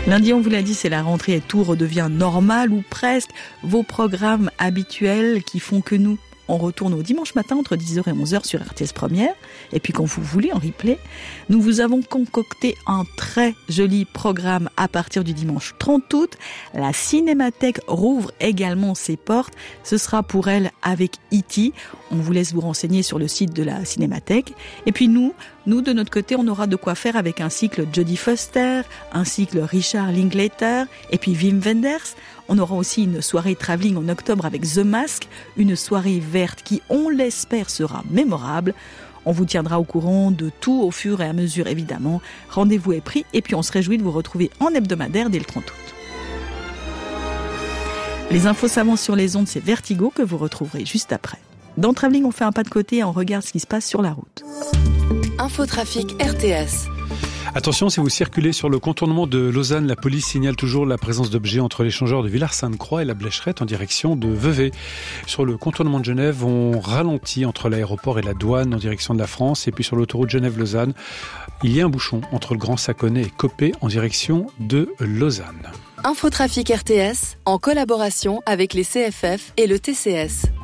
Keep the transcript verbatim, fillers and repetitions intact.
Lundi, on vous l'a dit, c'est la rentrée et tout redevient normal ou presque. Vos programmes habituels qui font que nous, on retourne au dimanche matin entre dix heures et onze heures sur R T S Première. Et puis quand vous voulez, en replay, nous vous avons concocté un très joli programme à partir du dimanche trente août. La Cinémathèque rouvre également ses portes. Ce sera pour elle avec E T. On vous laisse vous renseigner sur le site de la Cinémathèque. Et puis nous, nous de notre côté, on aura de quoi faire avec un cycle Jodie Foster, un cycle Richard Linklater et puis Wim Wenders. On aura aussi une soirée travelling en octobre avec The Mask, une soirée verte qui, on l'espère, sera mémorable. On vous tiendra au courant de tout au fur et à mesure, évidemment. Rendez-vous est pris et puis on se réjouit de vous retrouver en hebdomadaire dès le trente août. Les infos savantes sur les ondes, c'est Vertigo que vous retrouverez juste après. Dans Travelling, on fait un pas de côté et on regarde ce qui se passe sur la route. Infotrafic R T S. Attention, si vous circulez sur le contournement de Lausanne, la police signale toujours la présence d'objets entre l'échangeur de Villars-Sainte-Croix et la Blécherette en direction de Vevey. Sur le contournement de Genève, on ralentit entre l'aéroport et la douane en direction de la France. Et puis sur l'autoroute Genève-Lausanne, il y a un bouchon entre le Grand Saconnet et Copé en direction de Lausanne. Infotrafic R T S en collaboration avec les C F F et le T C S.